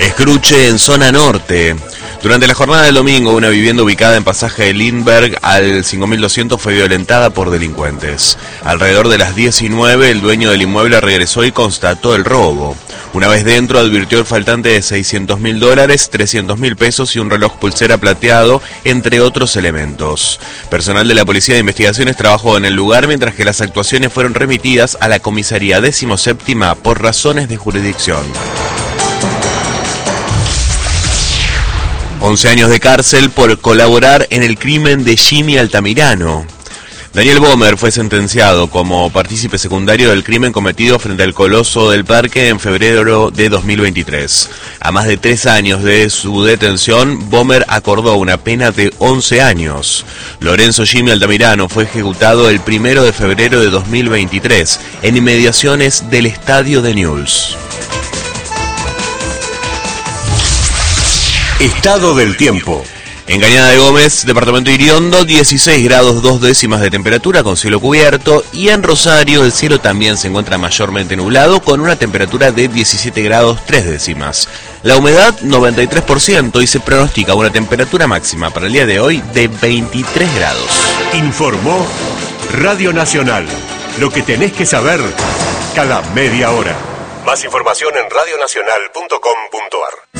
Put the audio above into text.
Escruche en zona norte. Durante la jornada del domingo, una vivienda ubicada en pasaje de Lindbergh al 5200 fue violentada por delincuentes. Alrededor de las 19, el dueño del inmueble regresó y constató el robo. Una vez dentro, advirtió el faltante de $600.000, $300.000 pesos y un reloj pulsera plateado, entre otros elementos. Personal de la Policía de Investigaciones trabajó en el lugar, mientras que las actuaciones fueron remitidas a la Comisaría 17ª por razones de jurisdicción. 11 años de cárcel por colaborar en el crimen de Jimmy Altamirano. Daniel Bomer fue sentenciado como partícipe secundario del crimen cometido frente al Coloso del Parque en febrero de 2023. A más de 3 años de su detención, Bomer acordó una pena de 11 años. Lorenzo Jimmy Altamirano fue ejecutado el 1 de febrero de 2023 en inmediaciones del estadio de Newell's. Estado del tiempo. En Cañada de Gómez, departamento de Iriondo, 16 grados 2 décimas de temperatura con cielo cubierto, y en Rosario el cielo también se encuentra mayormente nublado con una temperatura de 17 grados 3 décimas. La humedad 93% y se pronostica una temperatura máxima para el día de hoy de 23 grados. Informó Radio Nacional. Lo que tenés que saber cada media hora. Más información en radionacional.com.ar.